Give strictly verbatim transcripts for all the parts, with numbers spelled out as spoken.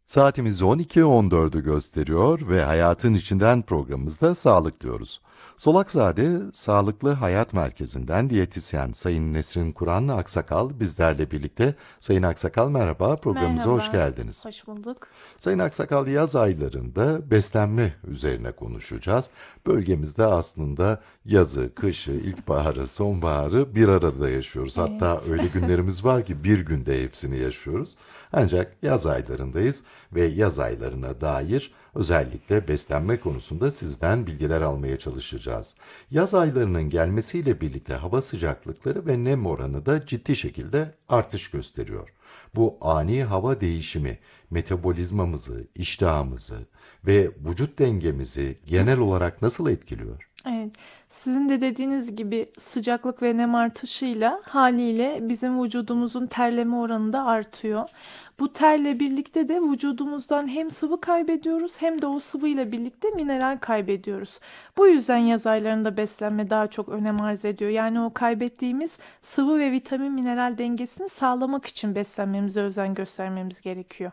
Saatimiz on iki on dördü gösteriyor ve Hayatın İçinden programımızda sağlık diyoruz. Solakzade Sağlıklı Hayat Merkezi'nden diyetisyen Sayın Nesrin Kur'an Aksakal bizlerle birlikte. Sayın Aksakal merhaba, programımıza hoş Merhaba, geldiniz. hoş bulduk. Sayın Aksakal, yaz aylarında beslenme üzerine konuşacağız. Bölgemizde aslında yazı, kışı, ilkbaharı, sonbaharı bir arada yaşıyoruz. Hatta Evet. öyle günlerimiz var ki bir günde hepsini yaşıyoruz. Ancak yaz aylarındayız ve yaz aylarına dair özellikle beslenme konusunda sizden bilgiler almaya çalışacağız. Yaz aylarının gelmesiyle birlikte hava sıcaklıkları ve nem oranı da ciddi şekilde artış gösteriyor. Bu ani hava değişimi metabolizmamızı, iştahımızı ve vücut dengemizi genel olarak nasıl etkiliyor? Evet, sizin de dediğiniz gibi sıcaklık ve nem artışıyla haliyle bizim vücudumuzun terleme oranı da artıyor. Bu terle birlikte de vücudumuzdan hem sıvı kaybediyoruz hem de o sıvıyla birlikte mineral kaybediyoruz. Bu yüzden yaz aylarında beslenme daha çok önem arz ediyor. Yani o kaybettiğimiz sıvı ve vitamin mineral dengesini sağlamak için beslenmemize özen göstermemiz gerekiyor.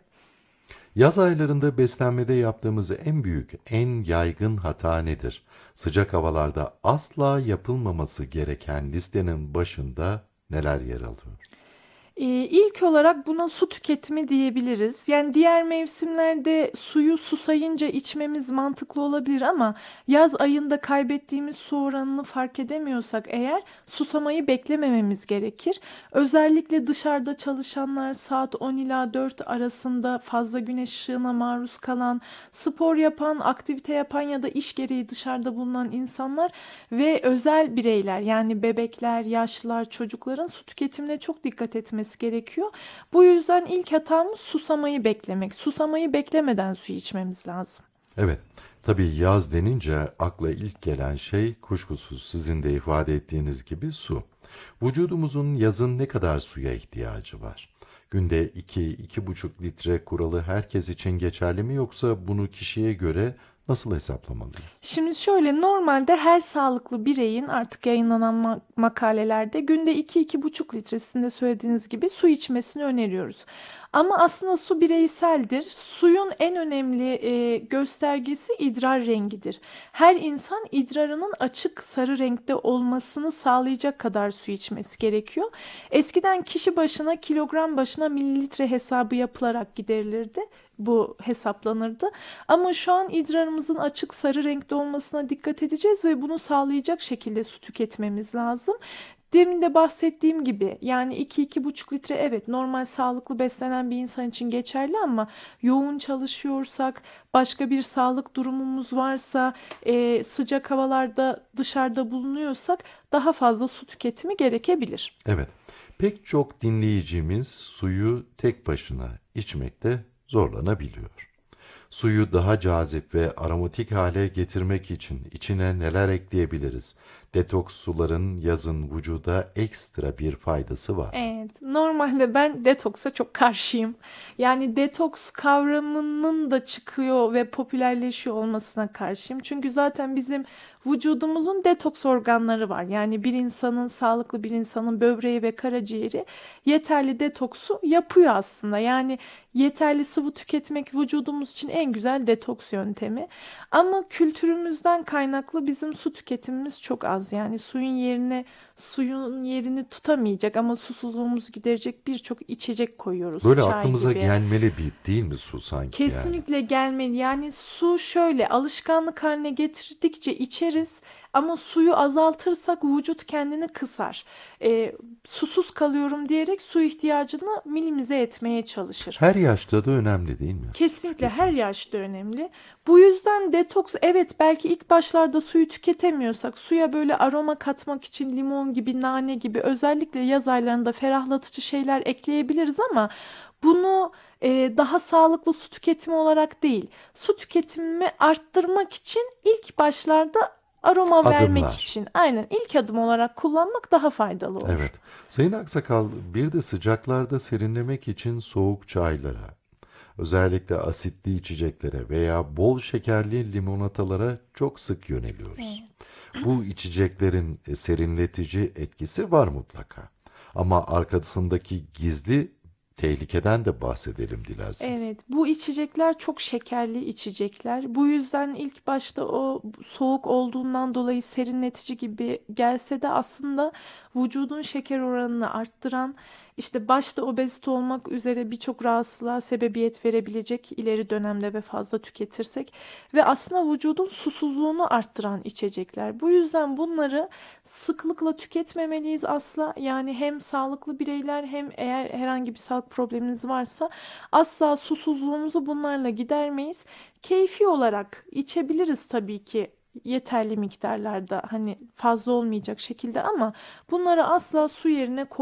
Yaz aylarında beslenmede yaptığımız en büyük, en yaygın hata nedir? Sıcak havalarda asla yapılmaması gereken listenin başında neler yer alıyor? Ee, İlk olarak buna su tüketimi diyebiliriz. Yani diğer mevsimlerde suyu susayınca içmemiz mantıklı olabilir ama yaz ayında kaybettiğimiz su oranını fark edemiyorsak eğer susamayı beklemememiz gerekir. Özellikle dışarıda çalışanlar saat on ila dört arasında fazla güneş ışığına maruz kalan, spor yapan, aktivite yapan ya da iş gereği dışarıda bulunan insanlar ve özel bireyler yani bebekler, yaşlılar, çocukların su tüketimine çok dikkat etmesi gerekiyor. Bu yüzden ilk hatamız susamayı beklemek. Susamayı beklemeden su içmemiz lazım. Evet, tabii yaz denince akla ilk gelen şey kuşkusuz sizin de ifade ettiğiniz gibi su. Vücudumuzun yazın ne kadar suya ihtiyacı var? Günde iki iki buçuk litre kuralı herkes için geçerli mi yoksa bunu kişiye göre nasıl hesaplamalıyız? Şimdi şöyle normalde her sağlıklı bireyin artık yayınlanan ma- makalelerde günde iki iki buçuk litresinde söylediğiniz gibi su içmesini öneriyoruz. Ama aslında su bireyseldir. Suyun en önemli e, göstergesi idrar rengidir. Her insan idrarının açık sarı renkte olmasını sağlayacak kadar su içmesi gerekiyor. Eskiden kişi başına kilogram başına mililitre hesabı yapılarak giderilirdi. Bu hesaplanırdı. Ama şu an idrarımızın açık sarı renkte olmasına dikkat edeceğiz ve bunu sağlayacak şekilde su tüketmemiz lazım. Demin de bahsettiğim gibi yani iki iki buçuk litre evet normal sağlıklı beslenen bir insan için geçerli ama yoğun çalışıyorsak, başka bir sağlık durumumuz varsa, e, sıcak havalarda dışarıda bulunuyorsak daha fazla su tüketimi gerekebilir. Evet, pek çok dinleyicimiz suyu tek başına içmekte zorlanabiliyor. Suyu daha cazip ve aromatik hale getirmek için içine neler ekleyebiliriz? Detoks suların yazın vücuda ekstra bir faydası var mı? Evet, normalde ben detoksa çok karşıyım. Yani detoks kavramının da çıkıyor ve popülerleşiyor olmasına karşıyım. Çünkü zaten bizim vücudumuzun detoks organları var. Yani bir insanın, sağlıklı bir insanın böbreği ve karaciğeri yeterli detoksu yapıyor aslında. Yani yeterli sıvı tüketmek vücudumuz için en güzel detoks yöntemi. Ama kültürümüzden kaynaklı bizim su tüketimimiz çok az. Yani suyun yerine suyun yerini tutamayacak ama susuzluğumuzu giderecek birçok içecek koyuyoruz. Böyle Çay aklımıza gibi. gelmeli bir değil mi su sanki yani? Kesinlikle gelmeli. Yani su şöyle alışkanlık haline getirdikçe içeriz ama suyu azaltırsak vücut kendini kısar. Ee, susuz kalıyorum diyerek su ihtiyacını minimize etmeye çalışır. Her yaşta da önemli değil mi su Kesinlikle her tüketimi? yaşta önemli. Bu yüzden detoks evet belki ilk başlarda suyu tüketemiyorsak suya böyle aroma katmak için limon gibi, nane gibi özellikle yaz aylarında ferahlatıcı şeyler ekleyebiliriz ama bunu e, daha sağlıklı su tüketimi olarak değil, su tüketimimi arttırmak için ilk başlarda aroma vermek Adımlar. için aynen ilk adım olarak kullanmak daha faydalı Evet. olur. Sayın Aksakal, bir de sıcaklarda serinlemek için soğuk çaylara, özellikle asitli içeceklere veya bol şekerli limonatalara çok sık yöneliyoruz. Evet. Bu içeceklerin e, serinletici etkisi var mutlaka. Ama arkasındaki gizli tehlikeden de bahsedelim dilerseniz. Evet, bu içecekler çok şekerli içecekler. Bu yüzden ilk başta o soğuk olduğundan dolayı serinletici gibi gelse de aslında vücudun şeker oranını arttıran, işte başta obezite olmak üzere birçok rahatsızlığa sebebiyet verebilecek ileri dönemde ve fazla tüketirsek ve aslında vücudun susuzluğunu arttıran içecekler. Bu yüzden bunları sıklıkla tüketmemeliyiz asla. Yani hem sağlıklı bireyler hem eğer herhangi bir sağlık probleminiz varsa asla susuzluğumuzu bunlarla gidermeyiz. Keyfi olarak içebiliriz tabii ki yeterli miktarlarda, hani fazla olmayacak şekilde, ama bunları asla su yerine